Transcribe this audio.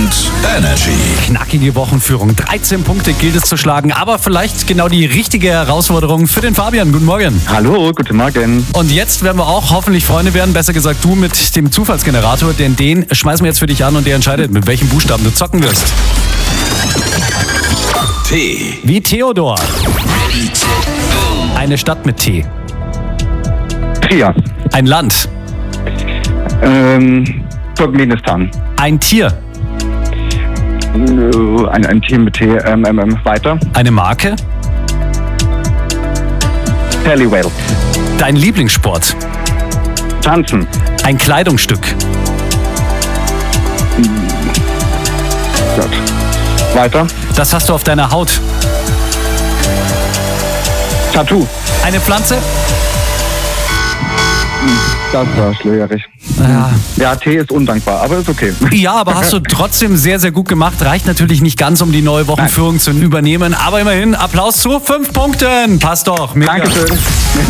und Energy. Knackige Wochenführung. 13 Punkte gilt es zu schlagen, aber vielleicht genau die richtige Herausforderung für den Fabian. Guten Morgen. Hallo, guten Morgen. Und jetzt werden wir auch hoffentlich Freunde werden, besser gesagt du mit dem Zufallsgenerator, denn den schmeißen wir jetzt für dich an und der entscheidet, mit welchem Buchstaben du zocken wirst. T. Wie Theodor. Eine Stadt mit T. Trier. Ein Land. Turkmenistan. Ein Tier. Ein Team mit T. Weiter. Eine Marke. Sally Whale. Dein Lieblingssport. Tanzen. Ein Kleidungsstück. Gut. Weiter. Das hast du auf deiner Haut. Tattoo. Eine Pflanze. Das war schwierig. Ja, T ist undankbar, aber ist okay. Ja, aber hast du trotzdem sehr, sehr gut gemacht. Reicht natürlich nicht ganz, um die neue Wochenführung zu übernehmen. Aber immerhin Applaus zu 5 Punkten. Passt doch. Mega. Dankeschön.